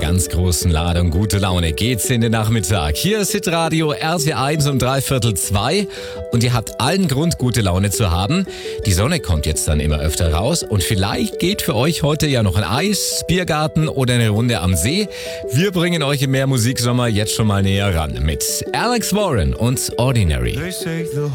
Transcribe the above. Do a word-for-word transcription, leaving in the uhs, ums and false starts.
ganz großen Ladung gute Laune geht's in den Nachmittag. Hier ist Hitradio R T eins um dreiviertel zwei und ihr habt allen Grund, gute Laune zu haben. Die Sonne kommt jetzt dann immer öfter raus und vielleicht geht für euch heute ja noch ein Eis, Biergarten oder eine Runde am See. Wir bringen euch im Mehr Musiksommer jetzt schon mal näher ran mit Alex Warren und Ordinary.